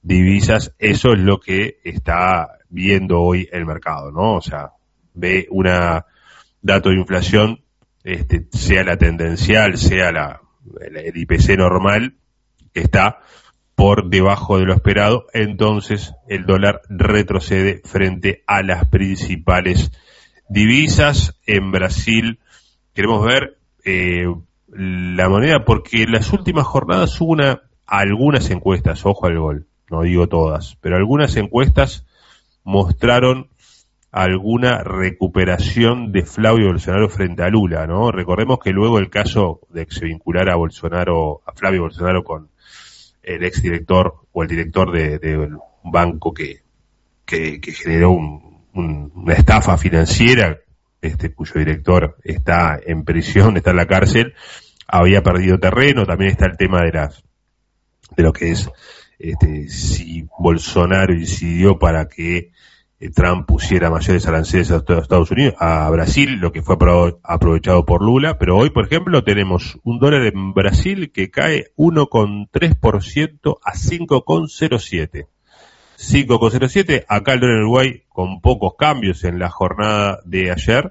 divisas. Eso es lo que está viendo hoy el mercado, ¿no? O sea, ve una dato de inflación, sea la tendencial, sea el IPC normal, que está por debajo de lo esperado, entonces el dólar retrocede frente a las principales divisas. En Brasil queremos ver la moneda, porque en las últimas jornadas hubo algunas encuestas, ojo al gol, no digo todas, pero algunas encuestas mostraron alguna recuperación de Flavio Bolsonaro frente a Lula, ¿no? Recordemos que luego el caso de que se vinculara a Flavio Bolsonaro con el exdirector o el director de un banco que generó una estafa financiera, cuyo director está en prisión, está en la cárcel, había perdido terreno. También está el tema de lo que es si Bolsonaro incidió para que Trump pusiera mayores aranceles a Estados Unidos, a Brasil, lo que fue aprovechado por Lula. Pero hoy, por ejemplo, tenemos un dólar en Brasil que cae 1,3% a 5,07. 5,07. Acá el dólar en Uruguay con pocos cambios en la jornada de ayer.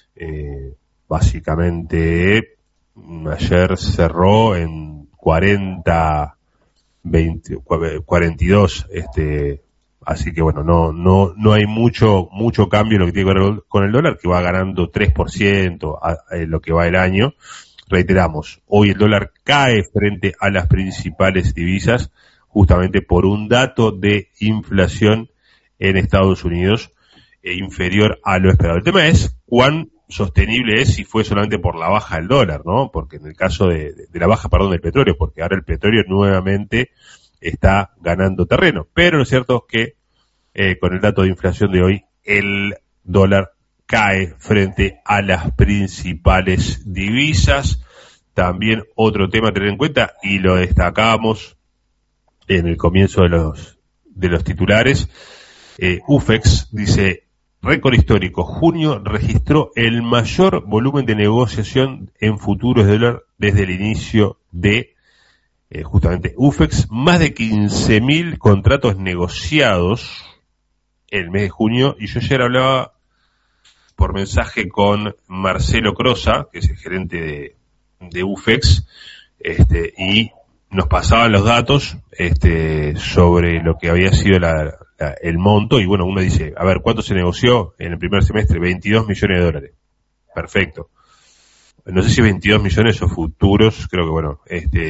Básicamente, ayer cerró en 42, así que bueno, no hay mucho cambio en lo que tiene que ver con el dólar, que va ganando 3% lo que va el año. Reiteramos, hoy el dólar cae frente a las principales divisas, justamente por un dato de inflación en Estados Unidos inferior a lo esperado. El tema es cuán sostenible es si fue solamente por la baja del dólar, ¿no? Porque en el caso de la baja, del petróleo, porque ahora el petróleo nuevamente está ganando terreno. Pero lo cierto es que con el dato de inflación de hoy, el dólar cae frente a las principales divisas. También otro tema a tener en cuenta, y lo destacamos en el comienzo de los titulares, UFEX dice: récord histórico, junio registró el mayor volumen de negociación en futuros de dólar desde el inicio de justamente UFEX, más de 15.000 contratos negociados el mes de junio. Y yo ayer hablaba por mensaje con Marcelo Crosa, que es el gerente de UFEX, y nos pasaban los datos sobre lo que había sido el monto. Y bueno, uno dice, a ver, ¿cuánto se negoció en el primer semestre? 22 millones de dólares. Perfecto. No sé si 22 millones o futuros, creo que bueno,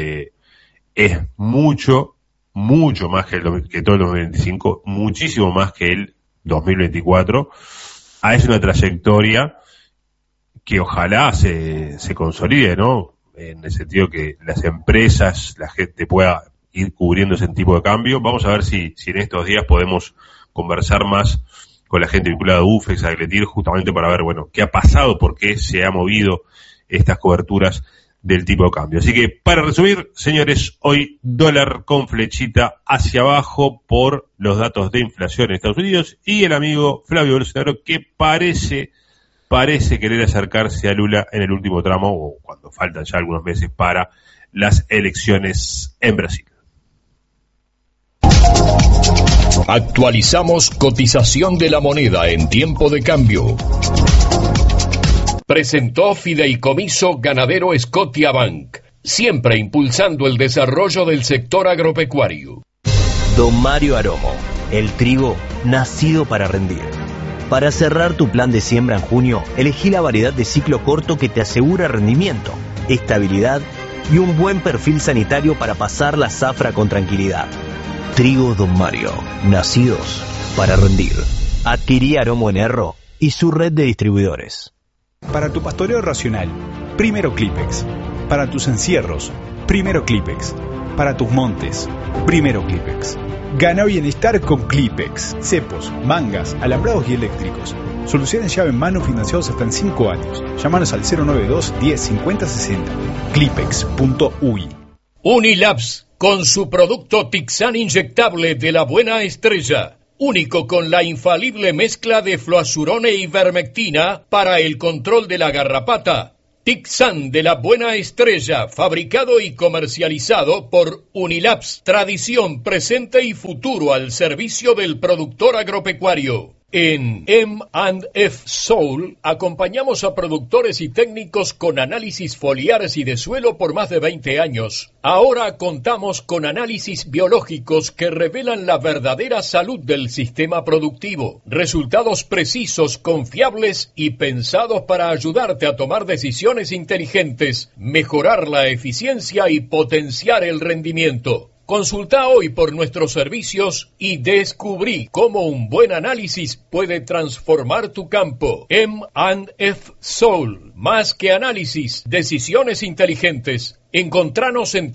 es mucho más que todo el 2025, muchísimo más que el 2024. Es una trayectoria que ojalá se consolide, ¿no? En el sentido que las empresas, la gente pueda ir cubriendo ese tipo de cambio. Vamos a ver si en estos días podemos conversar más con la gente vinculada a UFEX, a Agletir, justamente para ver, bueno, qué ha pasado, por qué se ha movido estas coberturas del tipo de cambio. Así que, para resumir, señores, hoy dólar con flechita hacia abajo por los datos de inflación en Estados Unidos y el amigo Flavio Bolsonaro, que parece querer acercarse a Lula en el último tramo, o cuando faltan ya algunos meses para las elecciones en Brasil. Actualizamos cotización de la moneda en tiempo de cambio. Presentó Fideicomiso Ganadero Scotiabank, siempre impulsando el desarrollo del sector agropecuario. Don Mario Aromo, el trigo nacido para rendir. Para cerrar tu plan de siembra en junio, elegí la variedad de ciclo corto que te asegura rendimiento, estabilidad y un buen perfil sanitario para pasar la zafra con tranquilidad. Trigo Don Mario, nacidos para rendir. Adquirí Aromo en Erro y su red de distribuidores. Para tu pastoreo racional, primero Clipex. Para tus encierros, primero Clipex. Para tus montes, primero Clipex. Gana bienestar con Clipex. Cepos, mangas, alambrados y eléctricos. Soluciones llave en mano financiados hasta en 5 años. Llámanos al 092 10 50 60. Clipex.uy. Unilabs, con su producto Tixan inyectable de la buena estrella. Único con la infalible mezcla de fluazurone y ivermectina para el control de la garrapata. Tixan de la Buena Estrella, fabricado y comercializado por Unilabs, tradición, presente y futuro al servicio del productor agropecuario. En M&F Soul acompañamos a productores y técnicos con análisis foliares y de suelo por más de 20 años. Ahora contamos con análisis biológicos que revelan la verdadera salud del sistema productivo. Resultados precisos, confiables y pensados para ayudarte a tomar decisiones inteligentes, mejorar la eficiencia y potenciar el rendimiento. Consulta hoy por nuestros servicios y descubrí cómo un buen análisis puede transformar tu campo. M&F Soul, más que análisis, decisiones inteligentes. Encontranos en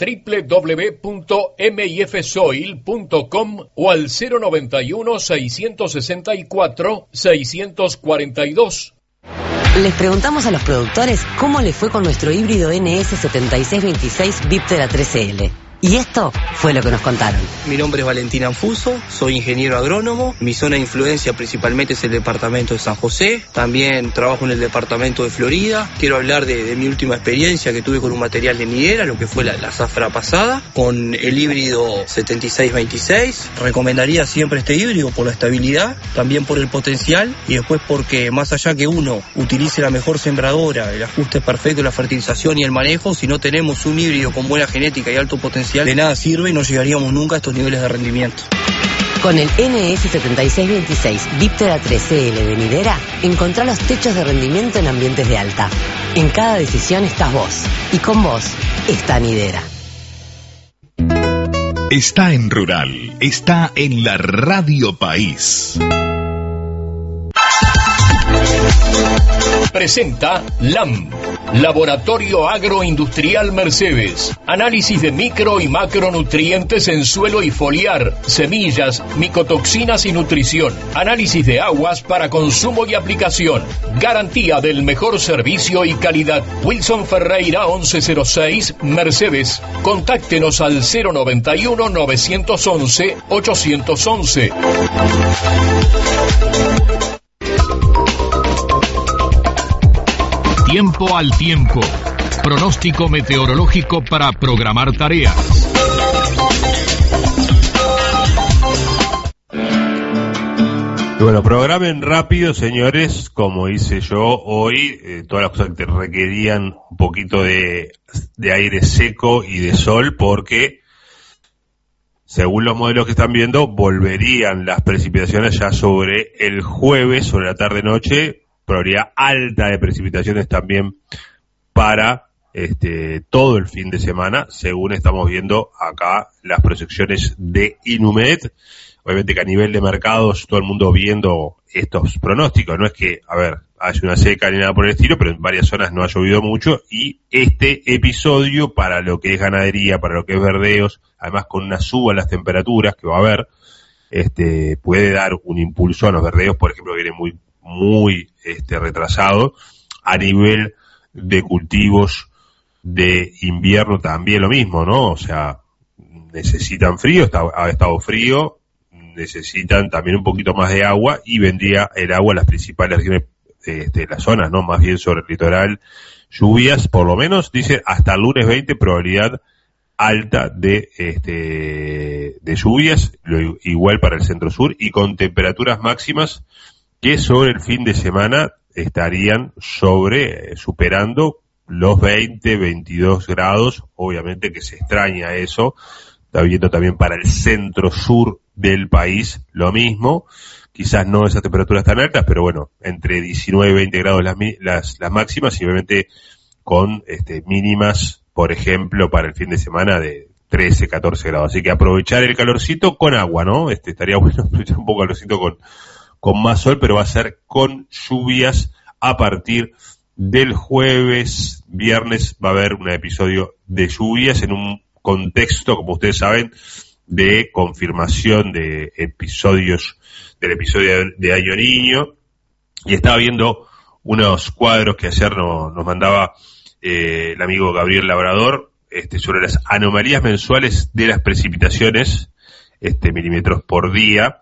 www.mifsoil.com o al 091-664-642. Les preguntamos a los productores cómo les fue con nuestro híbrido NS7626 Viptera 13L. Y esto fue lo que nos contaron. Mi nombre es Valentín Anfuso, soy ingeniero agrónomo. Mi zona de influencia principalmente es el departamento de San José. También trabajo en el departamento de Florida. Quiero hablar de mi última experiencia que tuve con un material de Midera, lo que fue la zafra pasada, con el híbrido 7626. Recomendaría siempre este híbrido por la estabilidad, también por el potencial y después porque más allá que uno utilice la mejor sembradora, el ajuste perfecto, la fertilización y el manejo, si no tenemos un híbrido con buena genética y alto potencial, de nada sirve y no llegaríamos nunca a estos niveles de rendimiento. Con el NS7626 Viptera 13L de Midera, encontrá los techos de rendimiento en ambientes de alta. En cada decisión estás vos, y con vos está Midera. Está en Rural, está en la Radio País. Presenta LAM, Laboratorio Agroindustrial Mercedes. Análisis de micro y macronutrientes en suelo y foliar, semillas, micotoxinas y nutrición. Análisis de aguas para consumo y aplicación. Garantía del mejor servicio y calidad. Wilson Ferreira 1106, Mercedes. Contáctenos al 091-911-811. Tiempo al tiempo. Pronóstico meteorológico para programar tareas. Bueno, programen rápido, señores, como hice yo hoy, todas las cosas que requerían un poquito de aire seco y de sol, porque según los modelos que están viendo, volverían las precipitaciones ya sobre el jueves, sobre la tarde-noche. Probabilidad alta de precipitaciones también para todo el fin de semana, según estamos viendo acá las proyecciones de Inumet. Obviamente que a nivel de mercados todo el mundo viendo estos pronósticos, no es que, haya una seca ni nada por el estilo, pero en varias zonas no ha llovido mucho, y este episodio para lo que es ganadería, para lo que es verdeos, además con una suba en las temperaturas que va a haber, puede dar un impulso a los verdeos, por ejemplo, viene muy retrasado. A nivel de cultivos de invierno también lo mismo, ¿no? O sea, necesitan frío, ha estado frío, necesitan también un poquito más de agua, y vendría el agua a las principales regiones de las zonas, ¿no? Más bien sobre el litoral, lluvias, por lo menos, dice, hasta el lunes 20, probabilidad alta de lluvias, igual para el centro sur, y con temperaturas máximas que sobre el fin de semana estarían superando los 20, 22 grados, obviamente que se extraña eso. Está viendo también para el centro sur del país lo mismo, quizás no esas temperaturas tan altas, pero bueno, entre 19 y 20 grados las máximas, y obviamente con mínimas, por ejemplo, para el fin de semana de 13, 14 grados. Así que aprovechar el calorcito con agua, ¿no? Estaría bueno aprovechar un poco el calorcito con más sol, pero va a ser con lluvias a partir del jueves. Viernes va a haber un episodio de lluvias en un contexto, como ustedes saben, de confirmación de episodios del episodio de Año Niño. Y estaba viendo unos cuadros que ayer nos mandaba el amigo Gabriel Labrador, sobre las anomalías mensuales de las precipitaciones, milímetros por día,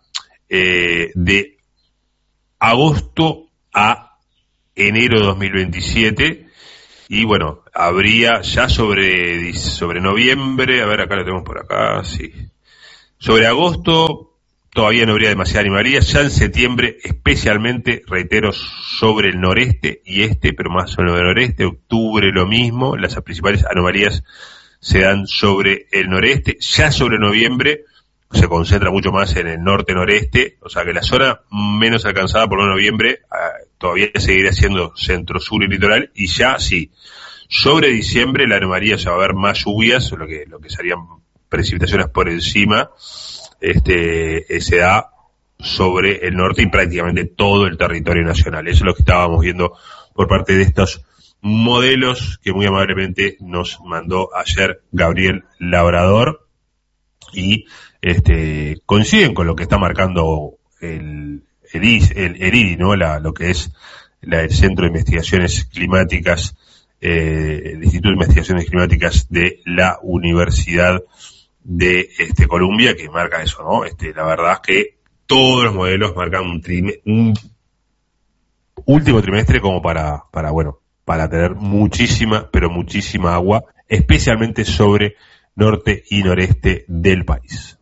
de agosto a enero de 2027, Y bueno, habría ya sobre noviembre, a ver, acá lo tenemos por acá, sí. Sobre agosto todavía no habría demasiadas anomalías, ya en septiembre especialmente, reitero, sobre el noreste y pero más sobre el noreste, octubre lo mismo, las principales anomalías se dan sobre el noreste, ya sobre noviembre se concentra mucho más en el norte-noreste, o sea que la zona menos alcanzada por noviembre todavía seguiría siendo centro-sur y litoral, y ya sí, sobre diciembre la anomalía ya va a haber más lluvias, lo que serían precipitaciones por encima, se da sobre el norte y prácticamente todo el territorio nacional. Eso es lo que estábamos viendo por parte de estos modelos que muy amablemente nos mandó ayer Gabriel Labrador, y coinciden con lo que está marcando el IRI, ¿no? Lo que es el Centro de Investigaciones Climáticas, el Instituto de Investigaciones Climáticas de la Universidad de Columbia, que marca eso, ¿no? La verdad es que todos los modelos marcan un último trimestre como para tener muchísima agua, especialmente sobre norte y noreste del país.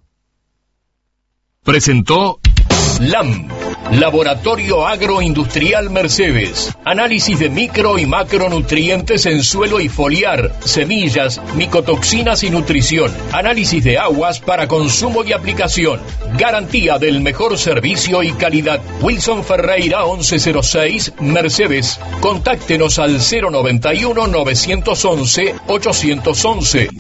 Presentó LAM, Laboratorio Agroindustrial Mercedes. Análisis de micro y macronutrientes en suelo y foliar, semillas, micotoxinas y nutrición. Análisis de aguas para consumo y aplicación. Garantía del mejor servicio y calidad. Wilson Ferreira 1106, Mercedes. Contáctenos al 091-911-811.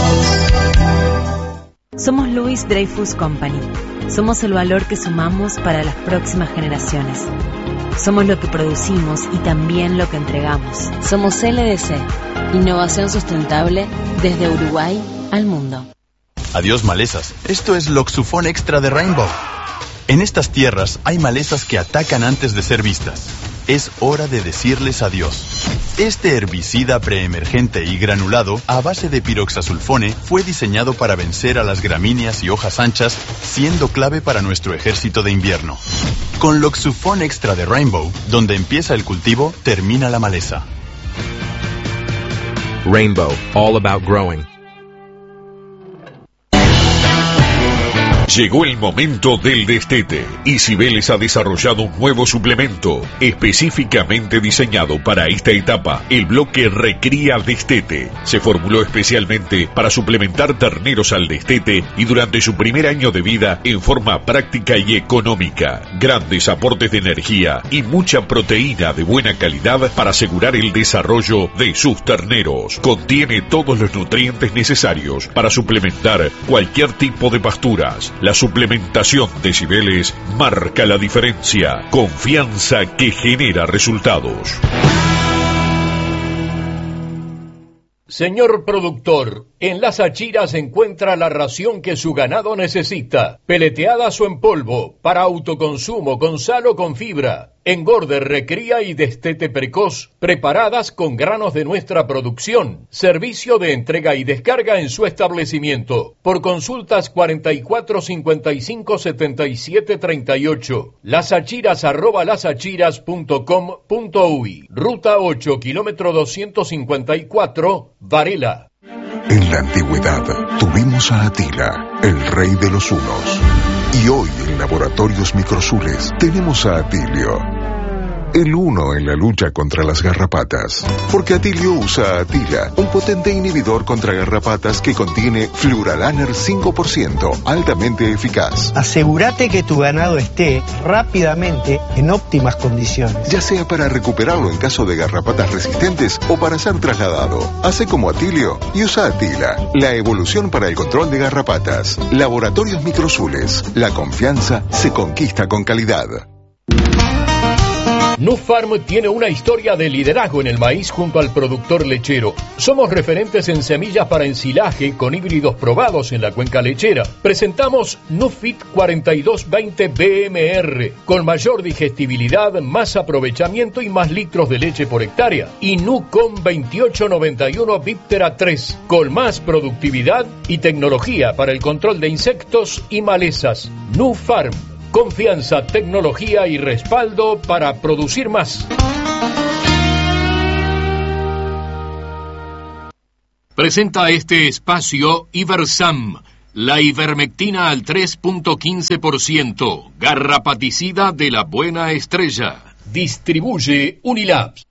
Somos Louis Dreyfus Company. Somos el valor que sumamos para las próximas generaciones. Somos lo que producimos y también lo que entregamos. Somos LDC, innovación sustentable desde Uruguay al mundo. Adiós malezas, esto es Loxufón Extra de Rainbow. En estas tierras hay malezas que atacan antes de ser vistas. Es hora de decirles adiós. Este herbicida preemergente y granulado a base de piroxasulfone fue diseñado para vencer a las gramíneas y hojas anchas, siendo clave para nuestro ejército de invierno. Con Loxufón Extra de Rainbow, donde empieza el cultivo, termina la maleza. Rainbow, all about growing. Llegó el momento del destete y Cibeles ha desarrollado un nuevo suplemento específicamente diseñado para esta etapa, el bloque Recría Destete. Se formuló especialmente para suplementar terneros al destete y durante su primer año de vida en forma práctica y económica. Grandes aportes de energía y mucha proteína de buena calidad para asegurar el desarrollo de sus terneros. Contiene todos los nutrientes necesarios para suplementar cualquier tipo de pasturas. La suplementación de Cibeles marca la diferencia. Confianza que genera resultados. Señor productor, en Las Achiras encuentra la ración que su ganado necesita. Peleteadas o en polvo, para autoconsumo, con sal o con fibra. Engorde, recría y destete precoz, preparadas con granos de nuestra producción. Servicio de entrega y descarga en su establecimiento. Por consultas 44 55 77 38. lasachiras@lasachiras.com.uy. Ruta 8, kilómetro 254, Varela. En la antigüedad tuvimos a Atila, el rey de los hunos. Y hoy en Laboratorios Microsules tenemos a Atilio, el uno en la lucha contra las garrapatas. Porque Atilio usa Atila, un potente inhibidor contra garrapatas que contiene Fluralaner 5%, altamente eficaz. Asegúrate que tu ganado esté rápidamente en óptimas condiciones. Ya sea para recuperarlo en caso de garrapatas resistentes o para ser trasladado. Hace como Atilio y usa Atila, la evolución para el control de garrapatas. Laboratorios Microsules, la confianza se conquista con calidad. Nufarm tiene una historia de liderazgo en el maíz junto al productor lechero. Somos referentes en semillas para ensilaje con híbridos probados en la cuenca lechera. Presentamos Nufit 4220 BMR con mayor digestibilidad, más aprovechamiento y más litros de leche por hectárea. Y Nucom 2891 Viptera 3 con más productividad y tecnología para el control de insectos y malezas. Nufarm. Confianza, tecnología y respaldo para producir más. Presenta este espacio Iversam, la ivermectina al 3.15%, garrapaticida de la buena estrella. Distribuye Unilabs.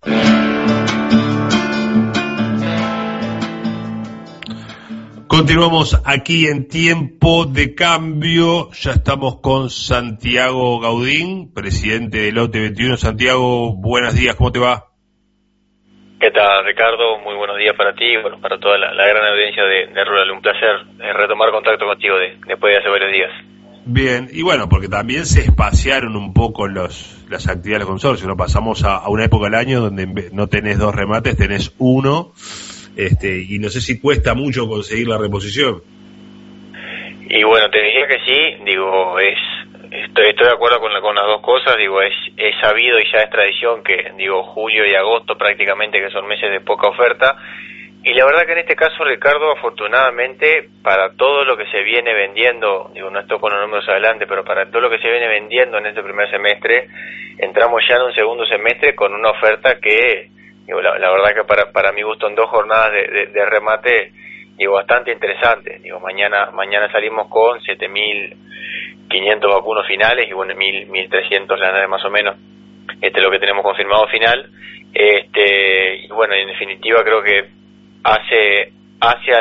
Continuamos aquí en Tiempo de Cambio. Ya estamos con Santiago Gaudín, presidente de Lote 21. Santiago, buenos días, ¿cómo te va? ¿Qué tal, Ricardo? Muy buenos días para ti y bueno, para toda la gran audiencia de Rural. Un placer retomar contacto contigo después de hace varios días. Bien, y bueno, porque también se espaciaron un poco las actividades del consorcio, ¿no? Pasamos a una época del año donde no tenés 2 remates, tenés 1, y no sé si cuesta mucho conseguir la reposición. Y bueno, te diría que sí, digo, estoy de acuerdo con las dos cosas, digo, es sabido y ya es tradición que, digo, julio y agosto prácticamente que son meses de poca oferta, y la verdad que en este caso, Ricardo, afortunadamente, para todo lo que se viene vendiendo, digo, no estoy con los números adelante, pero para todo lo que se viene vendiendo en este primer semestre, entramos ya en un segundo semestre con una oferta que, digo, la verdad que para mi gusto en 2 jornadas de remate, digo, bastante interesante. Digo, mañana salimos con 7.500 vacunos finales y bueno, 1.300 lanares más o menos, lo que tenemos confirmado final, y bueno, en definitiva creo que hacia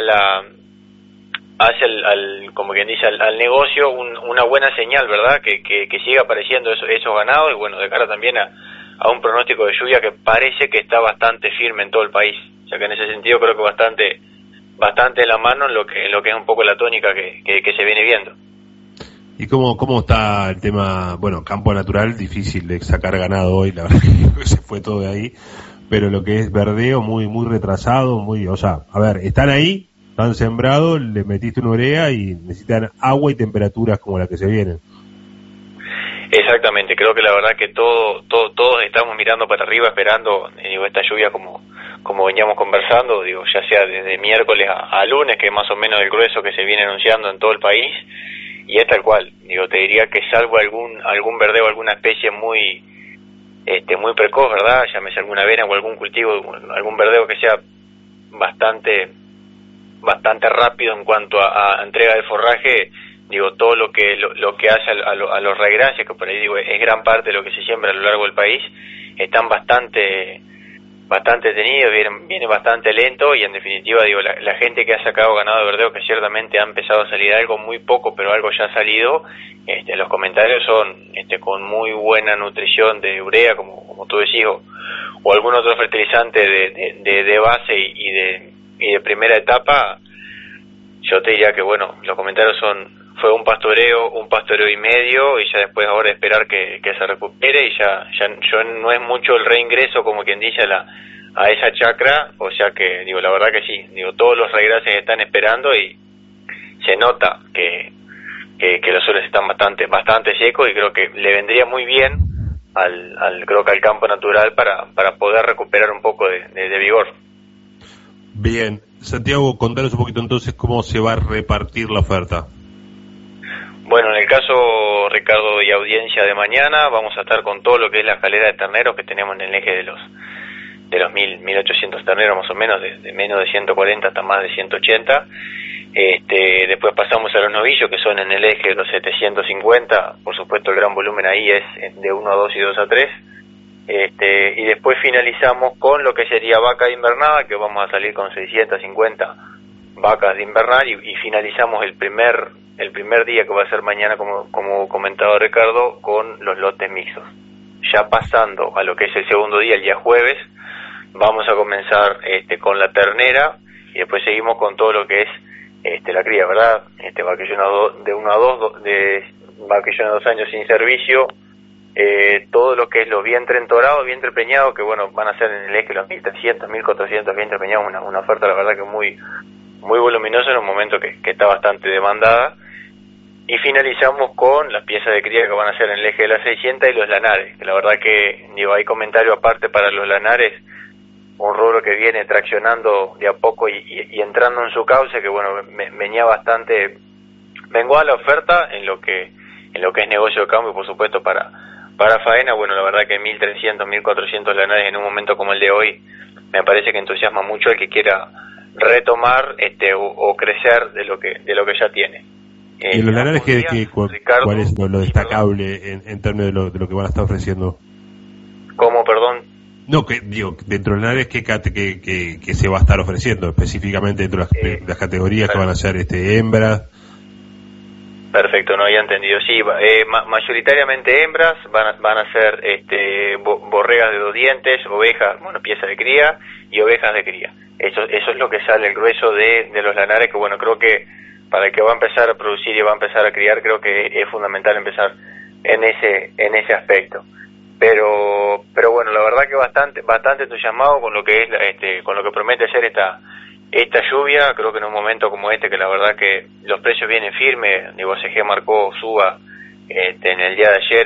como quien dice, al negocio una buena señal, ¿verdad? Que siga apareciendo esos ganados y bueno, de cara también a un pronóstico de lluvia que parece que está bastante firme en todo el país. O sea que en ese sentido creo que bastante de la mano en lo que es un poco la tónica que se viene viendo. ¿Y cómo está el tema? Bueno, campo natural, difícil de sacar ganado hoy, la verdad que se fue todo de ahí, pero lo que es verdeo, muy retrasado, o sea, a ver, están ahí, están sembrados, le metiste una urea y necesitan agua y temperaturas como las que se vienen. Exactamente, creo que la verdad que todos estamos mirando para arriba esperando, digo, esta lluvia como veníamos conversando, digo, ya sea desde miércoles a lunes, que es más o menos el grueso que se viene anunciando en todo el país, y es tal cual, digo, te diría que salvo algún verdeo, alguna especie muy precoz, ¿verdad? Llámese alguna avena o algún cultivo, algún verdeo que sea bastante rápido en cuanto a entrega del forraje, digo, todo lo que hace a los raigracias, que por ahí digo es gran parte de lo que se siembra a lo largo del país, están bastante tenidos, viene bastante lento y en definitiva digo, la gente que ha sacado ganado de verdeo, que ciertamente ha empezado a salir algo, muy poco, pero algo ya ha salido, los comentarios son con muy buena nutrición de urea, como tú decís, o algún otro fertilizante de base y de primera etapa. Yo te diría que bueno, los comentarios fue un pastoreo y medio y ya después ahora esperar que se recupere y ya no es mucho el reingreso, como quien dice, a esa chacra, o sea que digo, la verdad que sí, digo, todos los raigraces están esperando y se nota que los suelos están bastante secos y creo que le vendría muy bien creo que al campo natural para poder recuperar un poco de vigor. Bien, Santiago, contanos un poquito entonces cómo se va a repartir la oferta. Bueno, en el caso, Ricardo, y audiencia de mañana, vamos a estar con todo lo que es la escalera de terneros que tenemos en el eje de los 1.800 terneros más o menos, de menos de 140 hasta más de 180. Después pasamos a los novillos, que son en el eje de los 750, por supuesto el gran volumen ahí es de 1 a 2 y 2 a 3. Y después finalizamos con lo que sería vaca de invernada, que vamos a salir con 650 vacas de invernal y finalizamos el primer día, que va a ser mañana, como comentaba Ricardo, con los lotes mixtos. Ya pasando a lo que es el segundo día, el día jueves, vamos a comenzar con la ternera y después seguimos con todo lo que es la cría, ¿verdad? Vaquillona de 1 a 2, de vaquillona de 2 años sin servicio, todo lo que es los vientre entorados, vientre preñado, que bueno, van a ser en el eje los 1.300, 1.400 vientre preñados, una oferta la verdad que muy voluminosa en un momento que está bastante demandada. Y finalizamos con las piezas de cría que van a ser en el eje de las 600 y los lanares, que la verdad que digo, hay comentario aparte para los lanares, un rubro que viene traccionando de a poco y entrando en su cauce, que bueno, venía bastante menguada la oferta en lo que es negocio de cambio, por supuesto para faena. Bueno, la verdad que 1.300, 1.400 lanares en un momento como el de hoy me parece que entusiasma mucho al que quiera retomar o crecer de lo que ya tiene. ¿Y los lanares cuál es lo destacable en términos de lo que van a estar ofreciendo? ¿Cómo, perdón? No, que digo, dentro de los lanares que se va a estar ofreciendo específicamente dentro de las categorías que van a ser hembras. Perfecto, no había entendido. Sí, mayoritariamente hembras, van a ser borregas de 2 dientes, ovejas, piezas de cría y ovejas de cría. Eso es lo que sale el grueso de los lanares, que creo que para el que va a empezar a producir y va a empezar a criar, creo que es fundamental empezar en ese aspecto. Pero bueno, la verdad que bastante entusiasmado con lo que es con lo que promete ser esta lluvia. Creo que en un momento como que la verdad que los precios vienen firmes. ACG marcó suba en el día de ayer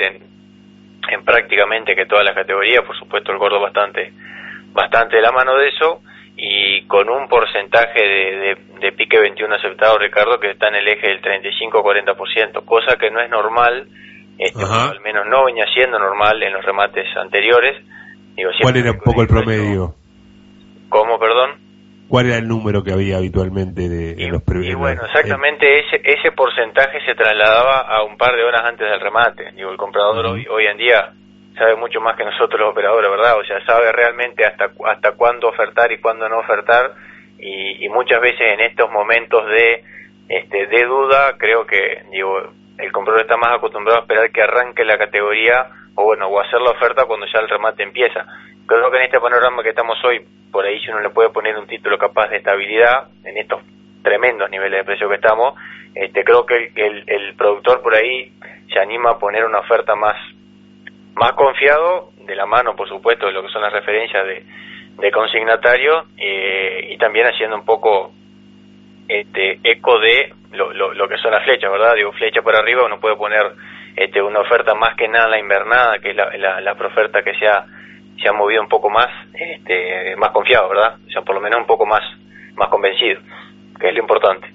en prácticamente que todas las categorías, por supuesto el gordo bastante de la mano de eso, y con un porcentaje de pique 21 aceptado, Ricardo, que está en el eje del 35-40%, cosa que no es normal, al menos no venía siendo normal en los remates anteriores. ¿Cuál era un poco el promedio? ¿Cómo, perdón? ¿Cuál era el número que había habitualmente en los Y bueno, exactamente ese porcentaje se trasladaba a un par de horas antes del remate. El comprador hoy en día sabe mucho más que nosotros los operadores, ¿verdad? O sea, sabe realmente hasta cuándo ofertar y cuándo no ofertar, y muchas veces en estos momentos de duda, creo que el comprador está más acostumbrado a esperar que arranque la categoría o hacer la oferta cuando ya el remate empieza. Creo que en este panorama que estamos hoy, por ahí si uno le puede poner un título capaz de estabilidad en estos tremendos niveles de precio que estamos, creo que el productor por ahí se anima a poner una oferta más confiado, de la mano por supuesto de lo que son las referencias de consignatario, y también haciendo un poco eco de lo que son las flechas, ¿verdad? Flecha por arriba uno puede poner una oferta más que nada en la invernada, que es la proferta que se ha movido un poco más confiado, ¿verdad? O sea, por lo menos un poco más convencido, que es lo importante.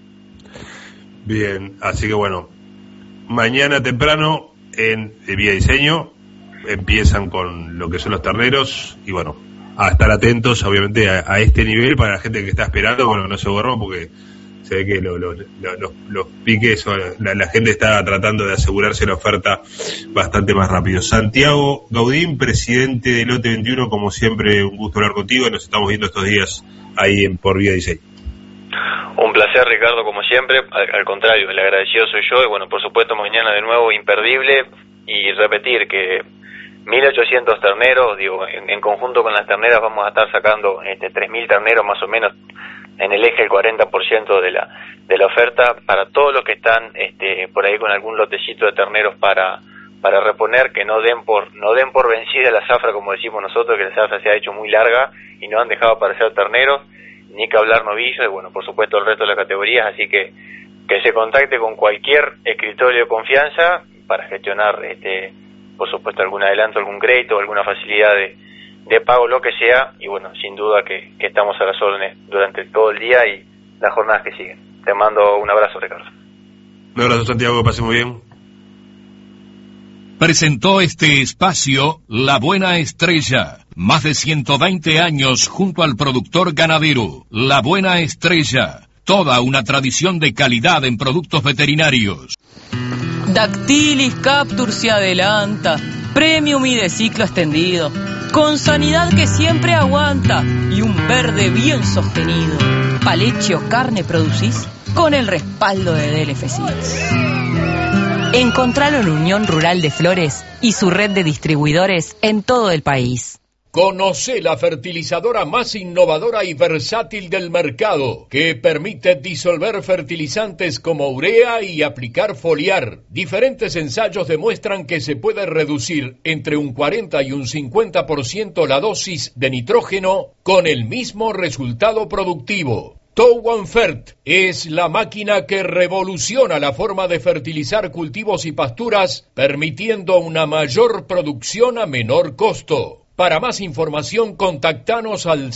Bien, así que bueno, mañana temprano en Vía Diseño empiezan con lo que son los terneros, y bueno, a estar atentos obviamente a este nivel para la gente que está esperando, que no se borró, porque se ve que los piques, la gente está tratando de asegurarse la oferta bastante más rápido. Santiago Gaudín, presidente de Lote 21, como siempre un gusto hablar contigo, nos estamos viendo estos días ahí por Vía Diseño. Un placer, Ricardo, como siempre. Al contrario, el agradecido soy yo, y bueno, por supuesto mañana de nuevo imperdible, y repetir que 1.800 terneros, en conjunto con las terneras vamos a estar sacando 3.000 terneros más o menos, en el eje el 40% de la oferta, para todos los que están por ahí con algún lotecito de terneros para reponer, que no den por vencida la zafra, como decimos nosotros, que la zafra se ha hecho muy larga y no han dejado aparecer terneros, ni que hablar novillos, y bueno, por supuesto el resto de las categorías, así que se contacte con cualquier escritorio de confianza para gestionar por supuesto algún adelanto, algún crédito, alguna facilidad de pago, lo que sea, y bueno, sin duda que estamos a las órdenes durante todo el día y las jornadas que siguen. Te mando un abrazo, Ricardo. Un abrazo, Santiago, que pase muy bien. Presentó este espacio La Buena Estrella. Más de 120 años junto al productor ganadero. La Buena Estrella. Toda una tradición de calidad en productos veterinarios. Dactylis Captur se adelanta. Premium y de ciclo extendido. Con sanidad que siempre aguanta y un verde bien sostenido. Pa' leche o carne producís con el respaldo de DLF Seeds. Encontralo en Unión Rural de Flores y su red de distribuidores en todo el país. Conoce la fertilizadora más innovadora y versátil del mercado, que permite disolver fertilizantes como urea y aplicar foliar. Diferentes ensayos demuestran que se puede reducir entre un 40 y un 50% la dosis de nitrógeno con el mismo resultado productivo. Towanfert es la máquina que revoluciona la forma de fertilizar cultivos y pasturas, permitiendo una mayor producción a menor costo. Para más información, contactanos al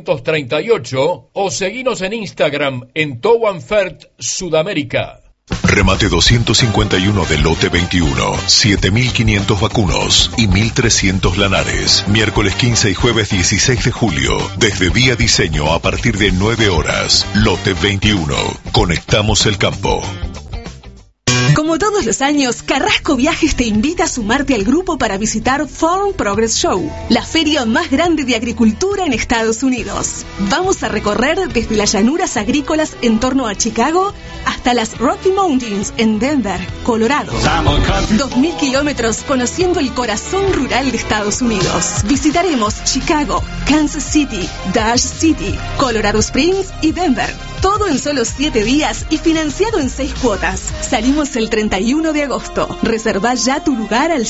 091-307-238 o seguinos en Instagram en Towanfert Sudamérica. Remate 251 del lote 21, 7.500 vacunos y 1.300 lanares. Miércoles 15 y jueves 16 de julio, desde Día Diseño a partir de 9 horas. Lote 21. Conectamos el campo. Como todos los años, Carrasco Viajes te invita a sumarte al grupo para visitar Farm Progress Show, la feria más grande de agricultura en Estados Unidos. Vamos a recorrer desde las llanuras agrícolas en torno a Chicago hasta las Rocky Mountains en Denver, Colorado. 2.000 kilómetros conociendo el corazón rural de Estados Unidos. Visitaremos Chicago, Kansas City, Dodge City, Colorado Springs y Denver. Todo en solo 7 días y financiado en 6 cuotas. Salimos el 31 de agosto. Reserva ya tu lugar al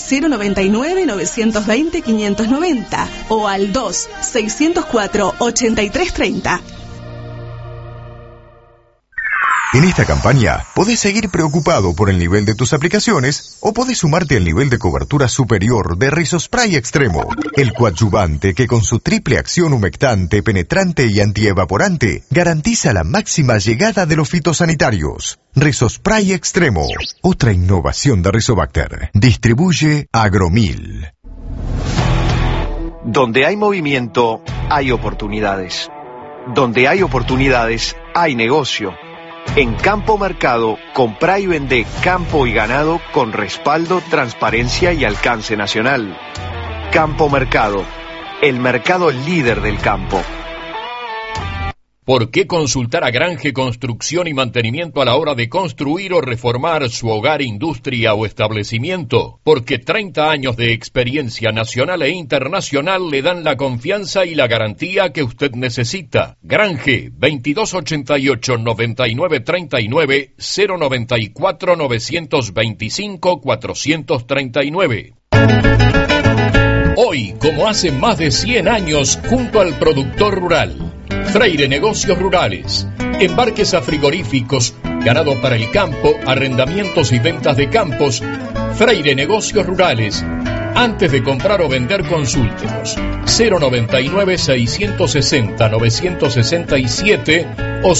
099-920-590 o al 2-604-8330. En esta campaña, podés seguir preocupado por el nivel de tus aplicaciones o podés sumarte al nivel de cobertura superior de Rizospray Extremo, el coadyuvante que con su triple acción humectante, penetrante y antievaporante garantiza la máxima llegada de los fitosanitarios. Rizospray Extremo, otra innovación de Rizobacter. Distribuye Agromil. Donde hay movimiento, hay oportunidades. Donde hay oportunidades, hay negocio. En Campo Mercado, comprá y vendé campo y ganado con respaldo, transparencia y alcance nacional. Campo Mercado, el mercado líder del campo. ¿Por qué consultar a Grange Construcción y Mantenimiento a la hora de construir o reformar su hogar, industria o establecimiento? Porque 30 años de experiencia nacional e internacional le dan la confianza y la garantía que usted necesita. Grange, 2288-9939, 094-925-439. Hoy, como hace más de 100 años, junto al productor rural, Freire Negocios Rurales, embarques a frigoríficos, ganado para el campo, arrendamientos y ventas de campos. Freire Negocios Rurales. Antes de comprar o vender, consúltenos 099-660-967 o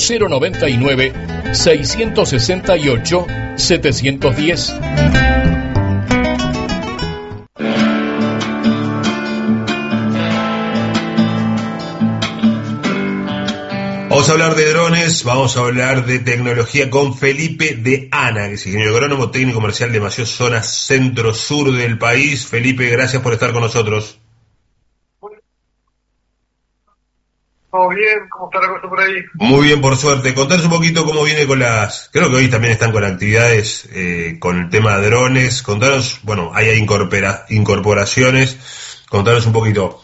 099-668-710. Vamos a hablar de drones, vamos a hablar de tecnología con Felipe de Ana, que es ingeniero agrónomo, técnico comercial de Mació, zona centro-sur del país. Felipe, gracias por estar con nosotros. ¿Todo bien? ¿Cómo está la cosa por ahí? Muy bien, por suerte. Contanos un poquito cómo viene con las... Creo que hoy también están con actividades con el tema de drones. Contanos, bueno, hay incorporaciones. Contanos un poquito.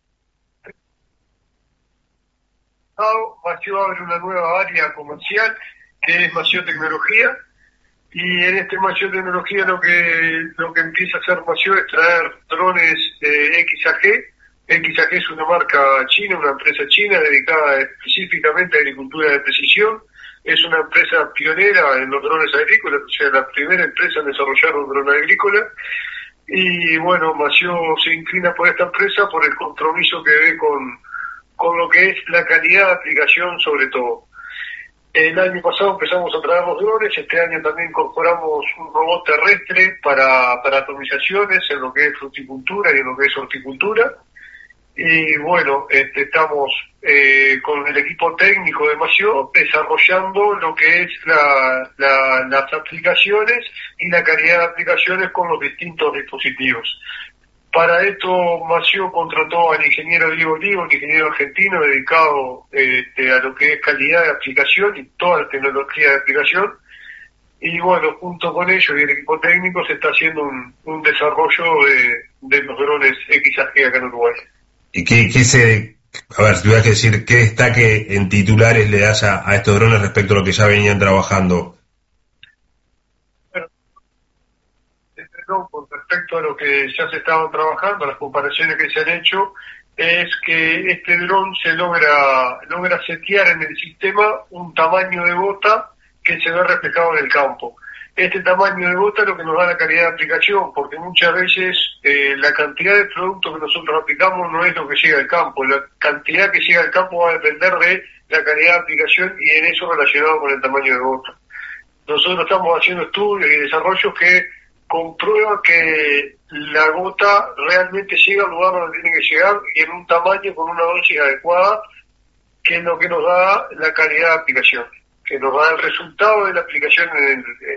Mació abre una nueva área comercial que es Mació Tecnología, y en este Mació Tecnología lo que empieza a hacer Mació es traer drones XAG. XAG es una marca china, una empresa china dedicada específicamente a agricultura de precisión. Es una empresa pionera en los drones agrícolas, o sea, la primera empresa en desarrollar un dron agrícola. Y bueno, Mació se inclina por esta empresa por el compromiso que ve con lo que es la calidad de aplicación sobre todo. El año pasado empezamos a traer los drones, este año también incorporamos un robot terrestre para atomizaciones en lo que es fruticultura y en lo que es horticultura. Y bueno, estamos con el equipo técnico de Mació desarrollando lo que es las aplicaciones y la calidad de aplicaciones con los distintos dispositivos. Para esto Mació contrató al ingeniero Diego Olivo, un ingeniero argentino dedicado a lo que es calidad de aplicación y toda la tecnología de aplicación. Y bueno, junto con ellos y el equipo técnico se está haciendo un desarrollo de los drones XAG acá en Uruguay. ¿Y qué a ver, si tuvieras que decir, qué destaque en titulares le das a estos drones respecto a lo que ya venían trabajando? Con respecto a lo que ya se estaban trabajando, las comparaciones que se han hecho, es que este dron se logra setear en el sistema un tamaño de bota que se ve reflejado en el campo. Este tamaño de bota es lo que nos da la calidad de aplicación, porque muchas veces la cantidad de productos que nosotros aplicamos no es lo que llega al campo. La cantidad que llega al campo va a depender de la calidad de aplicación y en eso relacionado con el tamaño de bota. nosotros estamos haciendo estudios y desarrollos que comprueban que la gota realmente llega al lugar donde tiene que llegar y en un tamaño con una dosis adecuada, que es lo que nos da la calidad de aplicación, que nos da el resultado de la aplicación en